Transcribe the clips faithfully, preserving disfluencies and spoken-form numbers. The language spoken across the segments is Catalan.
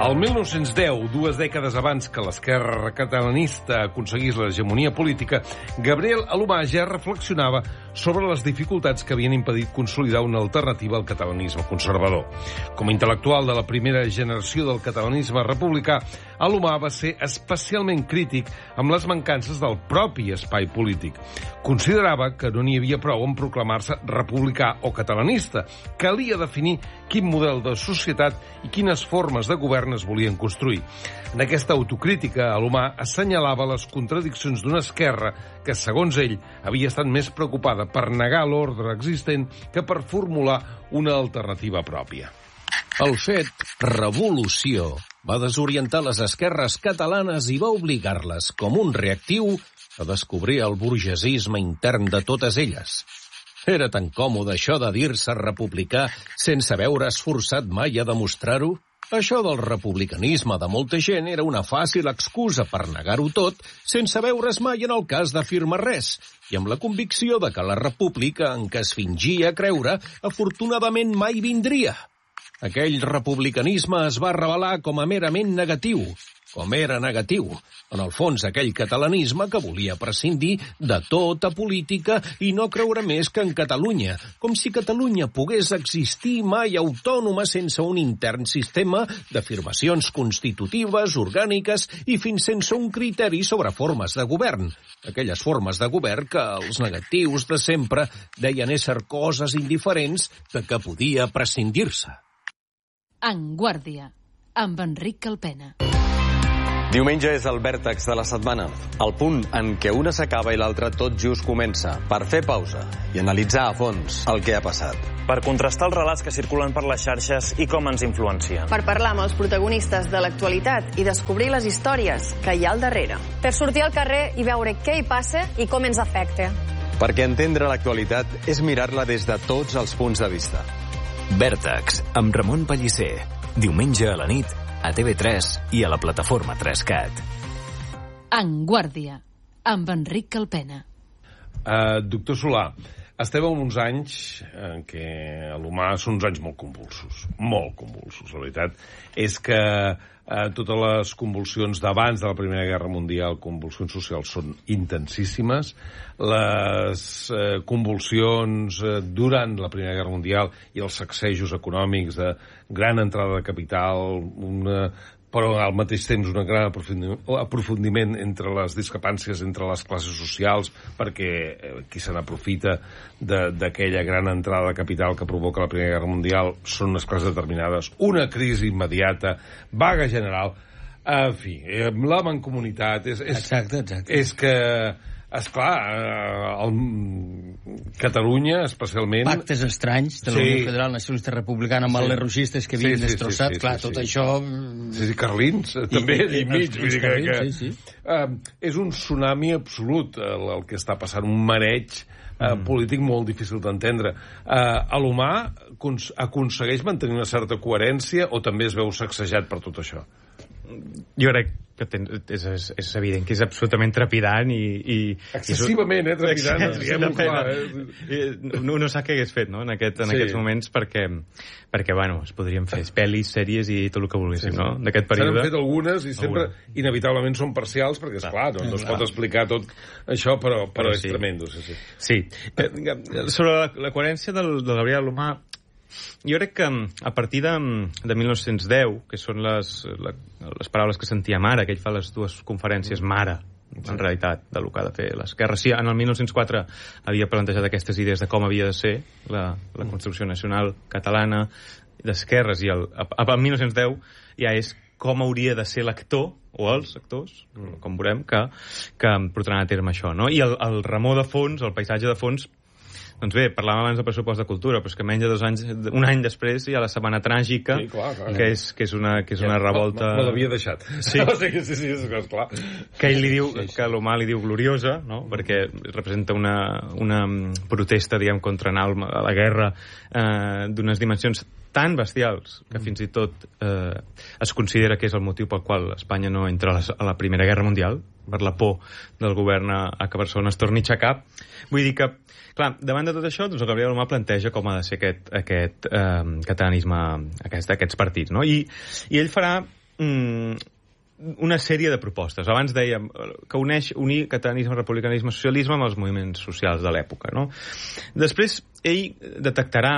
El mil nou-cents deu, dues dècades abans que l'esquerra catalanista aconseguís l'hegemonia política, Gabriel Alomar ja reflexionava sobre les dificultats que havien impedit consolidar una alternativa al catalanisme conservador. Com a intel·lectual de la primera generació del catalanisme republicà, Alomar va ser especialment crític amb les mancances del propi espai polític. Considerava que no n'hi havia prou en proclamar-se republicà o catalanista. Calia definir quin model de societat i quines formes de govern es volien construir. En aquesta autocrítica, Alomar assenyalava les contradiccions d'una esquerra que, segons ell, havia estat més preocupada per negar l'ordre existent que per formular una alternativa pròpia. El fet revolució va desorientar les esquerres catalanes i va obligar-les, com un reactiu, a descobrir el burgesisme intern de totes elles. Era tan còmode això de dir-se republicà sense veure esforçat mai a demostrar-ho? Això del republicanisme de molta gent era una fàcil excusa per negar-ho tot sense veure's mai en el cas d'afirmar res i amb la convicció de que la república en què es fingia creure afortunadament mai vindria. Aquell republicanisme es va revelar com a merament negatiu, com era negatiu, en el fons aquell catalanisme que volia prescindir de tota política i no creure més que en Catalunya, com si Catalunya pogués existir mai autònoma sense un intern sistema d'afirmacions constitutives, orgàniques i fins sense un criteri sobre formes de govern. Aquelles formes de govern que els negatius de sempre deien ésser coses indiferents de què podia prescindir-se. En Guàrdia, amb Enric Calpena. Diumenge és el vèrtex de la setmana, el punt en què una s'acaba i l'altra tot just comença, per fer pausa i analitzar a fons el que ha passat. Per contrastar els relats que circulen per les xarxes i com ens influencien. Per parlar amb els protagonistes de l'actualitat i descobrir les històries que hi ha al darrere. Per sortir al carrer i veure què hi passa i com ens afecta. Perquè entendre l'actualitat és mirar-la des de tots els punts de vista. Vèrtex, amb Ramon Pellicer. Diumenge a la nit, a T V tres i a la plataforma tres cat. En Guàrdia, amb Enric Calpena. Uh, doctor Solà, estem en uns anys en què Alomar són uns anys molt convulsos, molt convulsos. La veritat és que uh, totes les convulsions d'abans de la Primera Guerra Mundial, convulsions socials, són intensíssimes. Les uh, convulsions uh, durant la Primera Guerra Mundial i els sacsejos econòmics de gran entrada de capital, una però al mateix temps un gran aprofundiment entre les discrepàncies entre les classes socials, perquè qui se n'aprofita d'aquella gran entrada de capital que provoca la Primera Guerra Mundial són unes classes determinades, una crisi immediata, vaga general, en fi, la mancomunitat, és, és, exacte, exacte. és que esclar, eh, el, Catalunya, especialment... Pactes estranys de la sí. Unió Federal Nacionalista Republicana amb sí. els rojistes que havien sí, sí, destrossat, sí, sí, clar, sí, tot sí. això... Sí, sí, Carlins, I, també, i, i mig. Els, els Carlins, que, que, sí, sí. Uh, és un tsunami absolut el, el que està passant, un mareig uh, mm. polític molt difícil d'entendre. Uh, Alomar aconsegueix mantenir una certa coherència o també es veu sacsejat per tot això? Jo crec que ten, és, és, és evident que és absolutament trepidant i... i excessivament, eh, trepidant, ens diguem-ho clar. Eh? No, no sap què hagués fet, no?, en, aquest, en sí. aquests moments, perquè, perquè, bueno, es podrien fer pel·lis, sèries i tot el que volguéssim, sí, sí. no?, d'aquest període. S'han fet algunes i sempre, algunes. inevitablement, són parcials, perquè, esclar, no, no es pot explicar tot això, però, però, però és sí. tremendo, sí, sí. Sí. Eh, sobre la, la coherència del, del Gabriel Alomar, jo crec que a partir de, de mil nou-cents deu, que són les, la, les paraules que sentíem ara, que ell fa les dues conferències mare, en realitat, de lo que ha de fer l'esquerra. Sí, en el mil nou-cents quatre havia plantejat aquestes idees de com havia de ser la, la construcció nacional catalana d'esquerres, i el, a, a mil nou-cents deu ja és com hauria de ser l'actor, o els actors, com veurem, que, que portaran a terme això, no? I el, el remor de fons, el paisatge de fons, doncs bé, parlàvem abans del pressupost de cultura, però és que menys de dos anys, un any després hi ha la Setmana Tràgica, sí, clar, clar. que és, que és una, que és una revolta... Me, me l'havia deixat. Sí. sí, sí, sí, és clar. Que ell li diu, sí, sí. que Alomar li diu gloriosa, no?, perquè representa una, una protesta, diguem, contra anar a la guerra eh, d'unes dimensions tan bestials que fins i tot eh, es considera que és el motiu pel qual Espanya no entra a la, a la Primera Guerra Mundial, per la por del govern a, a que Barcelona es torni a aixecar. Vull dir que, clar, davant de tot això, doncs el Gabriel Alomar planteja com ha de ser aquest, aquest eh, catalanisme, aquest, aquests partits, no? I, i ell farà mm, una sèrie de propostes. Abans dèiem que uneix unir catalanisme, republicanisme, socialisme amb els moviments socials de l'època, no? Després, ell detectarà,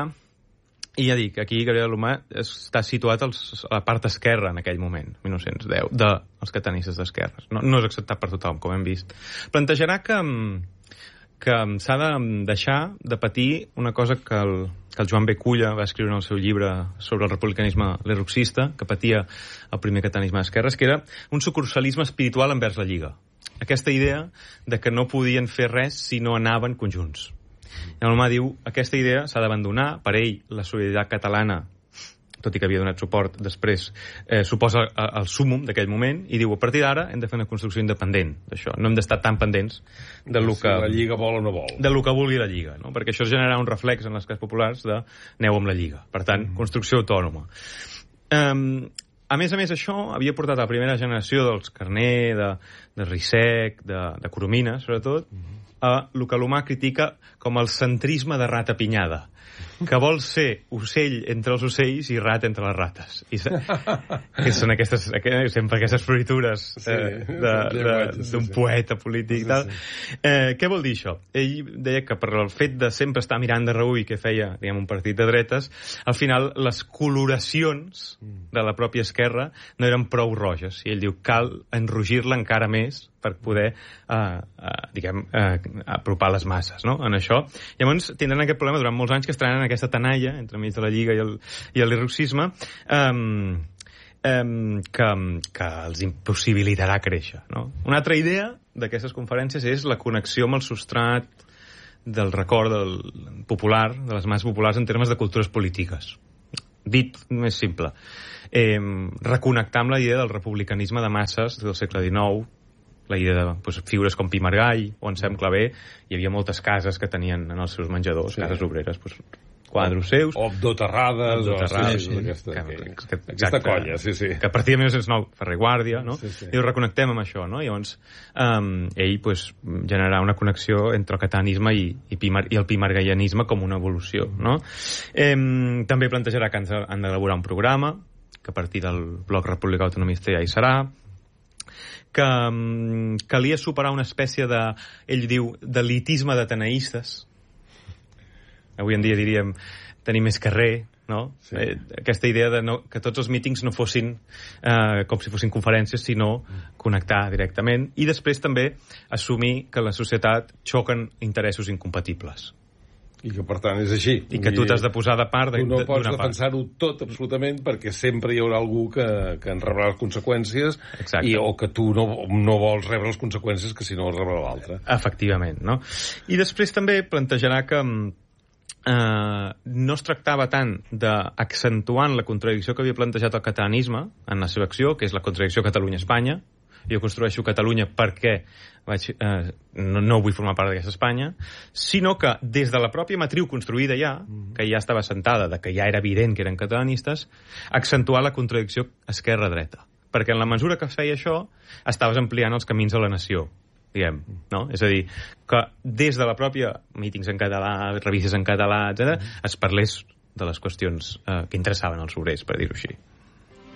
i ja dic, aquí Gabriel Alomar està situat als, a la part esquerra en aquell moment, mil nou-cents deu, dels catalanistes d'esquerres. No, no és acceptat per tothom, com hem vist. Plantejarà que, que s'ha de deixar de patir una cosa que el, que el Joan B. Culla va escriure en el seu llibre sobre el republicanisme lerroxista, que patia el primer catalanisme d'esquerres, que era un sucursalisme espiritual envers la Lliga. Aquesta idea de que no podien fer res si no anaven conjunts. I Alomar diu aquesta idea s'ha d'abandonar. Per ell, la solidaritat catalana, tot i que havia donat suport després, eh, suposa el súmum d'aquell moment, i diu, a partir d'ara hem de fer una construcció independent d'això. No hem d'estar tan pendents de lo que... Si la Lliga vol o no vol. De lo que vulgui la Lliga, no? Perquè això generarà un reflex en les classes populars de aneu amb la Lliga. Per tant, mm. construcció autònoma. Um, a més a més, això havia portat a la primera generació dels Carner, de, de Rissec, de, de Coromines, sobretot, mm. a el que Alomar critica com el centrisme de rata pinyada, que vol ser ocell entre els ocells i rat entre les rates. I que són aquestes, sempre aquestes floritures eh, d'un sí, sí. poeta polític i tal. Sí, sí. Eh, què vol dir això? Ell deia que per el fet de sempre estar mirant de reüll que feia, diguem, un partit de dretes, al final les coloracions de la pròpia esquerra no eren prou roges. I ell diu, cal enrogir-la encara més per poder, eh, eh, diguem, eh, apropar les masses, no?, en això. Llavors, tindran aquest problema durant molts anys que estaran en aquesta tanalla entre mig de la Lliga i el, i l'irroxisme, eh, eh, que, que els impossibilitarà créixer, no? Una altra idea d'aquestes conferències és la connexió amb el substrat del record del popular, de les masses populars en termes de cultures polítiques. Dit més simple. Eh, reconnectar amb la idea del republicanisme de masses del segle dinou, la idea de pues, figures com Pi Margall o Anselm Clavé. Hi havia moltes cases que tenien en els seus menjadors, sí. cases obreres, pues, quadros seus. O Abdó Terrades. Abdó Terrades, sí, sí, aquesta, que, que, que, aquesta colla, sí, sí. Que a partir de mil nou-cents nou, Ferrer Guàrdia, no? Sí, sí. I ho reconnectem amb això, no? I llavors, um, ell, pues, generarà una connexió entre el catalanisme i, i, Pimar, i el pimargallanisme com una evolució, no? Eh, també plantejarà que han d'elaborar un programa, que a partir del bloc republicà autonomista ja hi serà, que um, calia superar una espècie de, ell diu, d'elitisme d'ateneistes. Avui en dia diríem tenir més carrer, no? Sí. Eh, aquesta idea de no, que tots els mítings no fossin eh, com si fossin conferències, sinó connectar directament. I després també assumir que la societat xoquen interessos incompatibles. I que, per tant, és així. I que tu t'has de posar de part. Tu no pots defensar-ho tot, absolutament, perquè sempre hi haurà algú que, que en rebrà les conseqüències i, o que tu no, no vols rebre les conseqüències que si no els rebrà l'altre. Efectivament, no? I després també plantejarà que eh, no es tractava tant d'accentuant la contradicció que havia plantejat el catalanisme en la seva acció, que és la contradicció Catalunya-Espanya. Jo construeixo Catalunya perquè vaig, eh, no, no vull formar part d'aquesta Espanya, sinó que des de la pròpia matriu construïda ja, que ja estava assentada, de que ja era evident que eren catalanistes, accentuar la contradicció esquerra-dreta. Perquè en la mesura que es feia això, estaves ampliant els camins a la nació, diguem, no? És a dir, que des de la pròpia mítings en català, revistes en català, etcètera, es parlés de les qüestions eh, que interessaven als obrers, per dir-ho així.